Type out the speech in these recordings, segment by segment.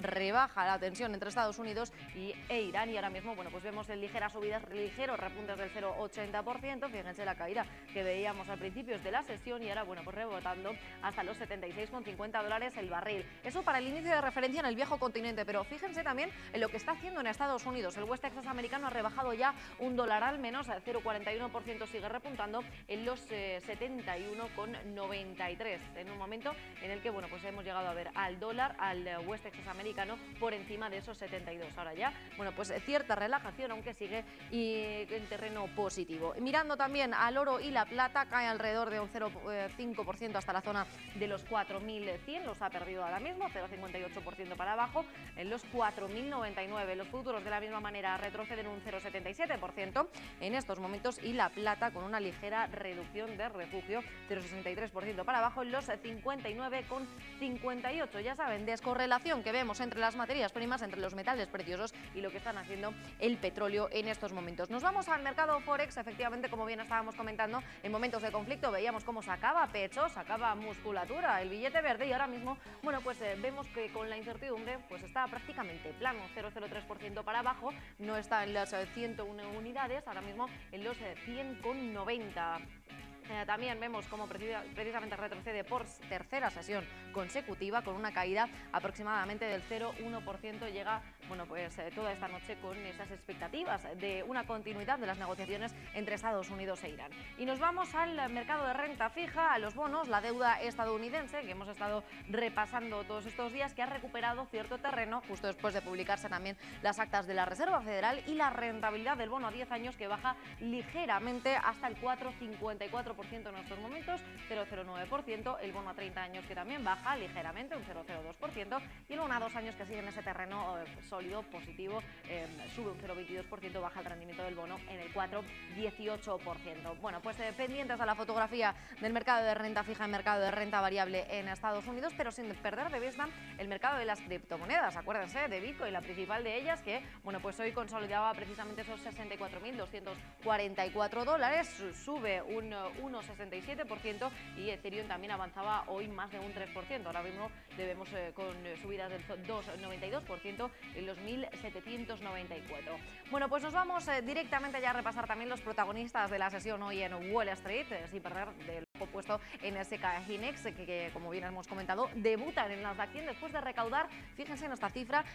rebaja la tensión entre Estados Unidos e Irán, y ahora mismo, bueno, pues vemos ligeras subidas, ligeros repuntes del 0,80%, fíjense la caída que veíamos al principio de la sesión y ahora, bueno, pues rebotando hasta los 76,50 dólares el barril. Eso para el índice de referencia en el viejo continente, pero fíjense también en lo que está haciendo en Estados Unidos. El West Texas americano ha rebajado ya $1 al menos, al 0,41% sigue repuntando en los 71,93, en un momento en el que, bueno, pues hemos llegado a ver al dólar, al West Texas americano, por encima de esos 72. Ahora ya, bueno, pues cierta relajación, aunque sigue en terreno positivo. Mirando también al oro y la plata, cae alrededor de un 0,5% hasta la zona de los 4.100, los ha perdido ahora mismo, 0,58% para abajo, en los 4.099. Los futuros de la misma manera retroceden un 0,77% en estos momentos, y la plata con una ligera reducción de refugio, 0,63% para abajo, en los 59,58. Ya saben, descorrelación que vemos entre las materias primas, entre los metales preciosos y lo que están haciendo el petróleo en estos momentos. Nos vamos al mercado Forex. Efectivamente, como bien estábamos comentando, en momentos de conflicto veíamos cómo sacaba pecho, sacaba musculatura el billete verde, y ahora mismo, bueno, pues vemos que con la incertidumbre pues está prácticamente plano, 0,03% para abajo, no está en las 101 unidades, ahora mismo en los 100,90. También vemos cómo precisamente retrocede por tercera sesión consecutiva, con una caída aproximadamente del 0,1%. Llega, bueno, pues toda esta noche con esas expectativas de una continuidad de las negociaciones entre Estados Unidos e Irán. Y nos vamos al mercado de renta fija, a los bonos, la deuda estadounidense, que hemos estado repasando todos estos días, que ha recuperado cierto terreno justo después de publicarse también las actas de la Reserva Federal, y la rentabilidad del bono a 10 años que baja ligeramente hasta el 4,54% en estos momentos, 0,09%, el bono a 30 años que también baja ligeramente, un 0,02%, y el bono a 2 años que sigue en ese terreno sólido, positivo, sube un 0,22%, baja el rendimiento del bono en el 4,18%. Bueno, pues pendientes a la fotografía del mercado de renta fija y mercado de renta variable en Estados Unidos, pero sin perder de vista el mercado de las criptomonedas. Acuérdense de Bitcoin, la principal de ellas, que, bueno, pues hoy consolidaba precisamente esos 64.244 dólares, sube un 1,67%, y Ethereum también avanzaba hoy más de un 3%. Ahora mismo debemos con subidas del 2,92% en los 1.794. Bueno, pues nos vamos directamente ya a repasar también los protagonistas de la sesión hoy en Wall Street, sin perder del puesto en SK Hynix, que como bien hemos comentado, debutan en Nasdaq 100 después de recaudar, fíjense en esta cifra,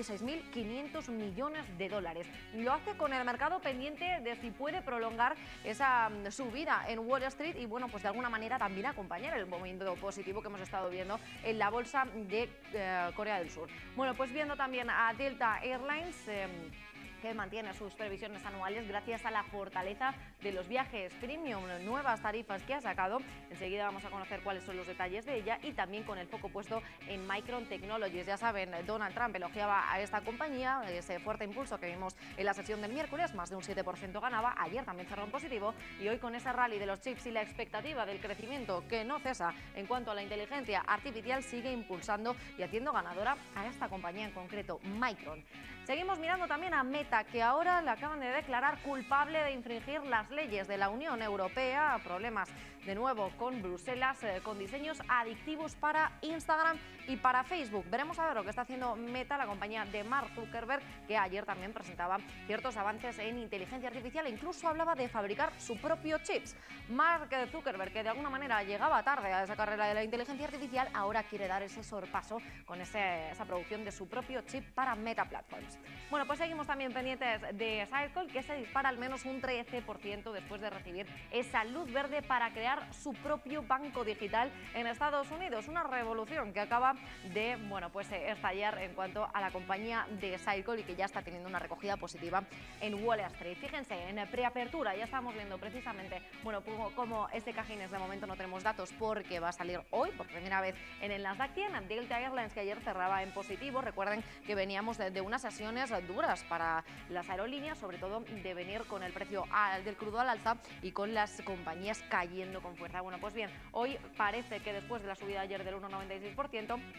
26.500 millones de dólares. Lo hace con el mercado pendiente de si puede prolongar esa subida en Wall Street y, bueno, pues de alguna manera también acompañar el movimiento positivo que hemos estado viendo en la bolsa de Corea del Sur. Bueno, pues viendo también a Delta Airlines, que mantiene sus previsiones anuales gracias a la fortaleza de los viajes premium, nuevas tarifas que ha sacado. Enseguida vamos a conocer cuáles son los detalles de ella, y también con el foco puesto en Micron Technologies. Ya saben, Donald Trump elogiaba a esta compañía, ese fuerte impulso que vimos en la sesión del miércoles, más de un 7% ganaba, ayer también cerró en positivo, y hoy con ese rally de los chips y la expectativa del crecimiento que no cesa en cuanto a la inteligencia artificial, sigue impulsando y haciendo ganadora a esta compañía en concreto, Micron. Seguimos mirando también a Meta, que ahora le acaban de declarar culpable de infringir las leyes de la Unión Europea. Problemas de nuevo con Bruselas, con diseños adictivos para Instagram y para Facebook. Veremos a ver lo que está haciendo Meta, la compañía de Mark Zuckerberg, que ayer también presentaba ciertos avances en inteligencia artificial e incluso hablaba de fabricar su propio chips. Mark Zuckerberg, que de alguna manera llegaba tarde a esa carrera de la inteligencia artificial, ahora quiere dar ese sorpaso con esa producción de su propio chip para Meta Platforms. Bueno, pues seguimos también pendientes de Circle, que se dispara al menos un 13% después de recibir esa luz verde para crear su propio banco digital en Estados Unidos. Una revolución que acaba de, bueno, pues estallar en cuanto a la compañía de Circle, y que ya está teniendo una recogida positiva en Wall Street. Fíjense, en preapertura ya estamos viendo precisamente, bueno, como SK Hynix de momento no tenemos datos porque va a salir hoy por primera vez en el Nasdaq 100. Delta Airlines, que ayer cerraba en positivo. Recuerden que veníamos de unas sesiones duras para las aerolíneas, sobre todo de venir con el precio del crudo al alza y con las compañías cayendo con fuerza. Bueno, pues bien, hoy parece que después de la subida ayer del 1,96%,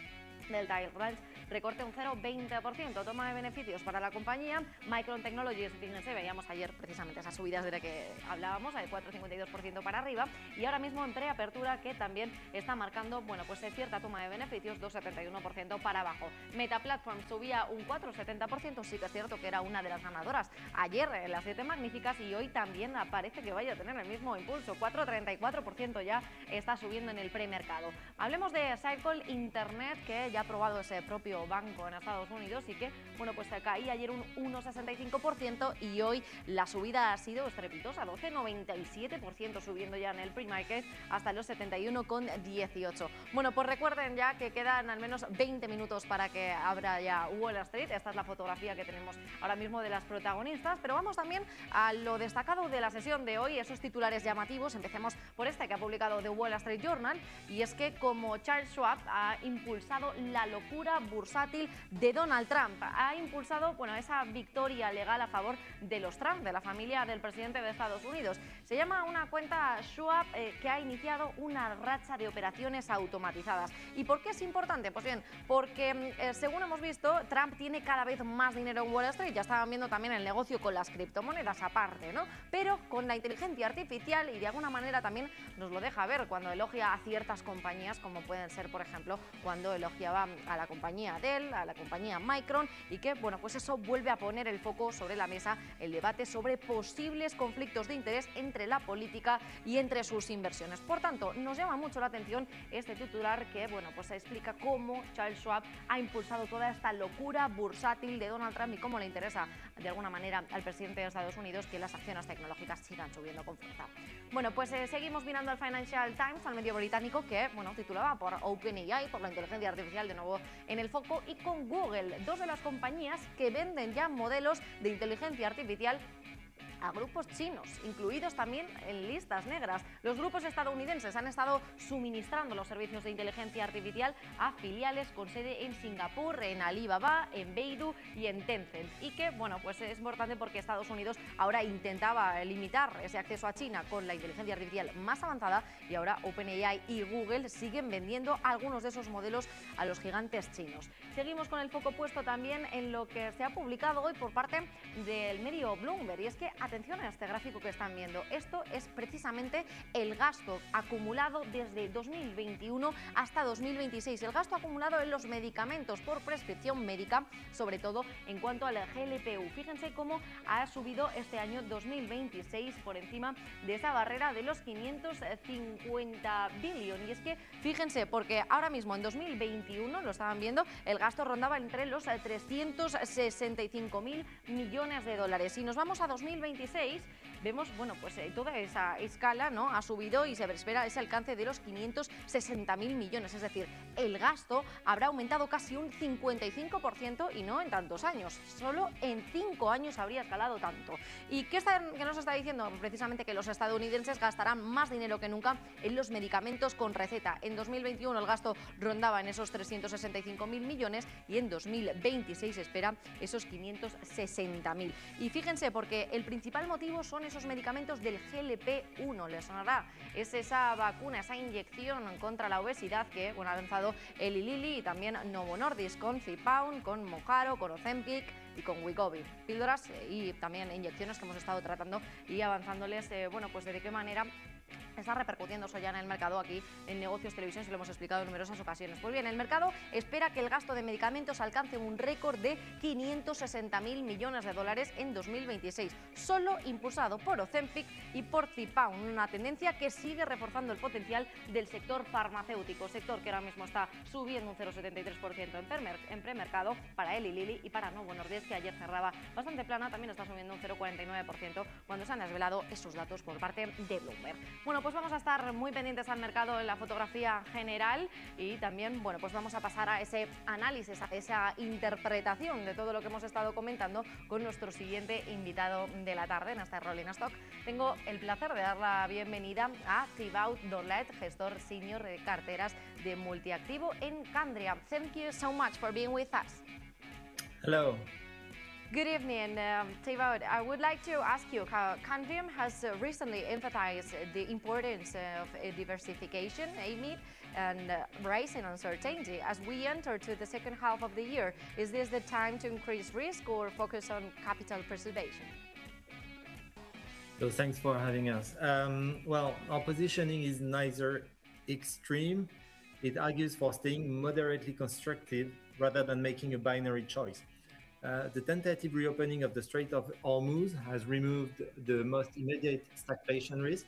Delta Airlines recorte un 0,20%. Toma de beneficios para la compañía. Micron Technologies, fíjense, veíamos ayer precisamente esas subidas de las que hablábamos, del 4,52% para arriba, y ahora mismo en preapertura que también está marcando, bueno, pues cierta toma de beneficios, 2,71% para abajo. Meta Platforms subía un 4,70%, sí que es cierto que era una de las ganadoras ayer en las 7 magníficas, y hoy también parece que vaya a tener el mismo impulso, 4,34% ya está subiendo en el premercado. Hablemos de Circle Internet, que ya ha aprobado ese propio banco en Estados Unidos y que, bueno, pues caía ayer un 1,65% y hoy la subida ha sido estrepitosa, 12,97% subiendo ya en el pre-market hasta los 71,18. Bueno, pues recuerden ya que quedan al menos 20 minutos para que abra ya Wall Street. Esta es la fotografía que tenemos ahora mismo de las protagonistas, pero vamos también a lo destacado de la sesión de hoy, esos titulares llamativos. Empecemos por este que ha publicado The Wall Street Journal, y es que como Charles Schwab ha impulsado la locura bursátil de Donald Trump, ha impulsado, bueno, esa victoria legal a favor de los Trump, de la familia del presidente de Estados Unidos. Se llama una cuenta Schwab que ha iniciado una racha de operaciones automatizadas. ¿Y por qué es importante? Pues bien, porque según hemos visto, Trump tiene cada vez más dinero en Wall Street. Ya estaban viendo también el negocio con las criptomonedas aparte, ¿no? Pero con la inteligencia artificial, y de alguna manera también nos lo deja ver cuando elogia a ciertas compañías, como pueden ser, por ejemplo, cuando elogiaba a la compañía Dell, a la compañía Micron, y que, bueno, pues eso vuelve a poner el foco sobre la mesa, el debate sobre posibles conflictos de interés entre la política y entre sus inversiones. Por tanto, nos llama mucho la atención este titular que, bueno, pues explica cómo Charles Schwab ha impulsado toda esta locura bursátil de Donald Trump y cómo le interesa de alguna manera al presidente de Estados Unidos que las acciones tecnológicas sigan subiendo con fuerza. Bueno, pues seguimos mirando al Financial Times, al medio británico, que, bueno, titulaba por OpenAI, por la inteligencia artificial de nuevo en el foco, y con Google, dos de las compañías que venden ya modelos de inteligencia artificial a grupos chinos, incluidos también en listas negras. Los grupos estadounidenses han estado suministrando los servicios de inteligencia artificial a filiales con sede en Singapur, en Alibaba, en Baidu y en Tencent. Y que, bueno, pues es importante porque Estados Unidos ahora intentaba limitar ese acceso a China con la inteligencia artificial más avanzada, y ahora OpenAI y Google siguen vendiendo algunos de esos modelos a los gigantes chinos. Seguimos con el foco puesto también en lo que se ha publicado hoy por parte del medio Bloomberg, y es que atención a este gráfico que están viendo. Esto es precisamente el gasto acumulado desde 2021 hasta 2026. El gasto acumulado en los medicamentos por prescripción médica, sobre todo en cuanto al GLP-1. Fíjense cómo ha subido este año 2026 por encima de esa barrera de los 550 billones. Y es que fíjense, porque ahora mismo en 2021, lo estaban viendo, el gasto rondaba entre los 365.000 millones de dólares. Si nos vamos a 2026, vemos, bueno, pues toda esa escala, ¿no?, ha subido y se espera ese alcance de los 560.000 millones. Es decir, el gasto habrá aumentado casi un 55% y no en tantos años. Solo en 5 años habría escalado tanto. ¿Y qué nos está diciendo? Precisamente que los estadounidenses gastarán más dinero que nunca en los medicamentos con receta. En 2021 el gasto rondaba en esos 365.000 millones y en 2026 se espera esos 560.000. Y fíjense, porque el principal motivo son esos medicamentos del GLP-1. Les sonará, es esa vacuna, esa inyección contra la obesidad que, bueno, ha lanzado Eli Lilly y también Novo Nordisk, con Zepbound, con Mounjaro, con Ozempic y con Wegovy. Píldoras y también inyecciones que hemos estado tratando y avanzándoles, bueno, pues de qué manera está repercutiendo eso ya en el mercado. Aquí en Negocios Televisión se lo hemos explicado en numerosas ocasiones. Pues bien, el mercado espera que el gasto de medicamentos alcance un récord de 560.000 millones de dólares en 2026, solo impulsado por Ozempic y por Zepbound, una tendencia que sigue reforzando el potencial del sector farmacéutico, sector que ahora mismo está subiendo un 0,73% en premercado para Eli Lilly, y para Novo Nordisk, que ayer cerraba bastante plana, también está subiendo un 0,49% cuando se han desvelado esos datos por parte de Bloomberg. Bueno, pues vamos a estar muy pendientes al mercado en la fotografía general, y también, bueno, pues vamos a pasar a ese análisis, a esa interpretación de todo lo que hemos estado comentando con nuestro siguiente invitado de la tarde en este Rolling Stock. Tengo el placer de dar la bienvenida a Thibaut Dorlet, gestor senior de carteras de multiactivo en Candria. Thank you so much for being with us. Hello. Good evening, Thibaut. I would like to ask you how Candriam has recently emphasized the importance of diversification, amid and rising uncertainty. As we enter to the second half of the year, is this the time to increase risk or focus on capital preservation? So thanks for having us. Well, our positioning is neither extreme. It argues for staying moderately constructive rather than making a binary choice. The tentative reopening of the Strait of Hormuz has removed the most immediate stagflation risk.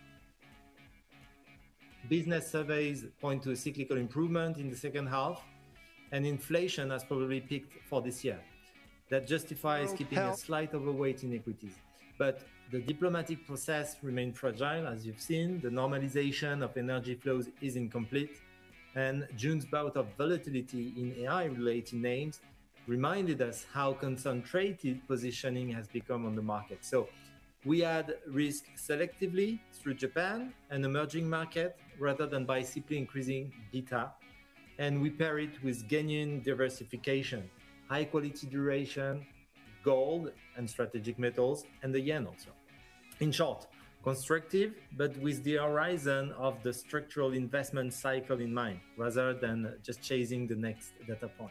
Business surveys point to a cyclical improvement in the second half, and inflation has probably peaked for this year. That justifies keeping a slight overweight in equities. But the diplomatic process remains fragile, as you've seen. The normalization of energy flows is incomplete, and June's bout of volatility in AI-related names reminded us how concentrated positioning has become on the market. So we add risk selectively through Japan, an emerging market, rather than by simply increasing beta, and we pair it with genuine diversification, high quality duration, gold and strategic metals, and the yen also. In short, constructive, but with the horizon of the structural investment cycle in mind, rather than just chasing the next data point.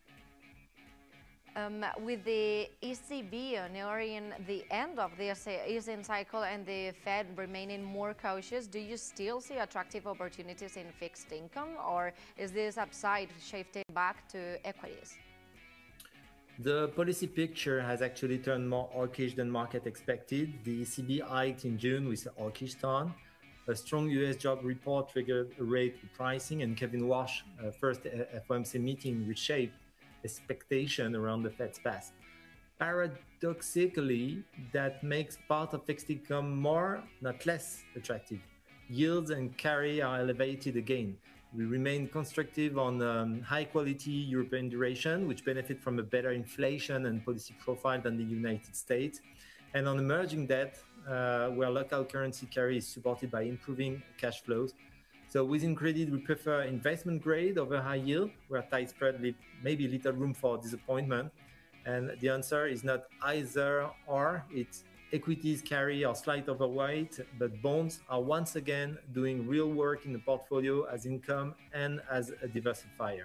With the ECB nearing the end of this easing cycle and the Fed remaining more cautious, do you still see attractive opportunities in fixed income, or is this upside shifting back to equities? The policy picture has actually turned more hawkish than market expected. The ECB hiked in June with a hawkish tone. A strong US job report triggered rate repricing, and Kevin Warsh, first FOMC meeting, reshaped expectation around the Fed's path. Paradoxically, that makes part of fixed income more, not less, attractive. Yields and carry are elevated again. We remain constructive on high-quality European duration, which benefit from a better inflation and policy profile than the United States. And on emerging debt, where local currency carry is supported by improving cash flows. So within credit, we prefer investment grade over high yield, where tight spread leave maybe little room for disappointment. And the answer is not either or, it's equities carry or slight overweight, but bonds are once again doing real work in the portfolio as income and as a diversifier.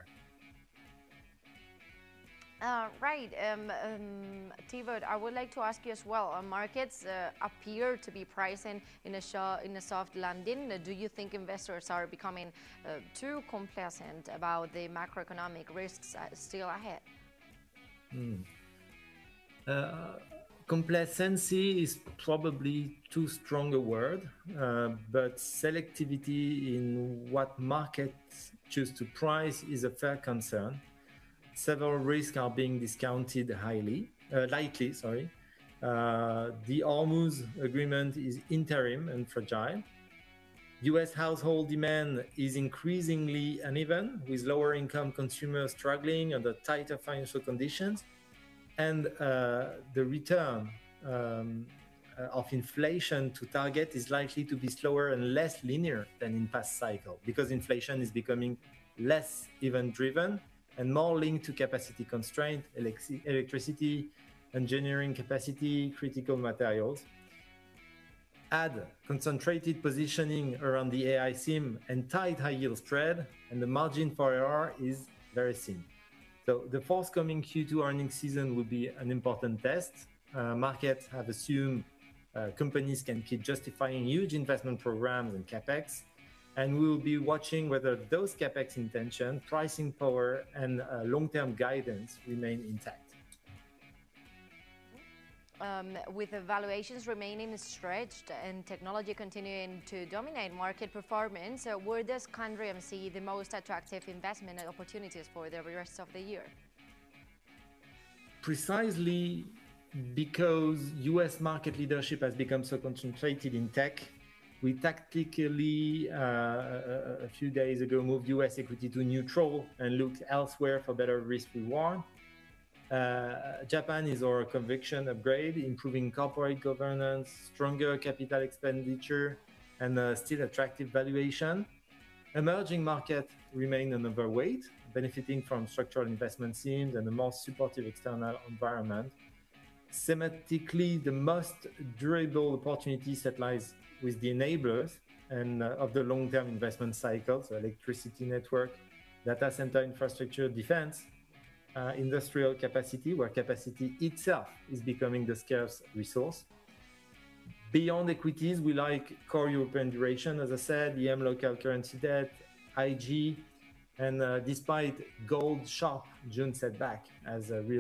Right, Thibaut, I would like to ask you as well. Markets appear to be pricing in a soft landing. Do you think investors are becoming too complacent about the macroeconomic risks still ahead? Complacency is probably too strong a word, but selectivity in what markets choose to price is a fair concern. Several risks are being discounted lightly. The Hormuz agreement is interim and fragile. US household demand is increasingly uneven, with lower income consumers struggling under tighter financial conditions. And the return of inflation to target is likely to be slower and less linear than in past cycle, because inflation is becoming less event-driven and more linked to capacity constraint, electricity, engineering capacity, critical materials. Add concentrated positioning around the AI theme and tight high yield spread, and the margin for error is very thin. So the forthcoming Q2 earnings season will be an important test. Markets have assumed companies can keep justifying huge investment programs and capex, and we will be watching whether those capex intention, pricing power, and long-term guidance remain intact. With the valuations remaining stretched and technology continuing to dominate market performance, where does Candriam see the most attractive investment opportunities for the rest of the year? Precisely because US market leadership has become so concentrated in tech, we tactically, a few days ago, moved US equity to neutral and looked elsewhere for better risk reward. Japan is our conviction upgrade, improving corporate governance, stronger capital expenditure, and still attractive valuation. Emerging markets remain an overweight, benefiting from structural investment themes and a more supportive external environment. Thematically, the most durable opportunity set lies with the enablers, and of the long-term investment cycle, so electricity network, data center infrastructure, defense, industrial capacity, where capacity itself is becoming the scarce resource. Beyond equities, we like core European duration, as I said, EM local currency debt, IG, and despite gold sharp June setback as a real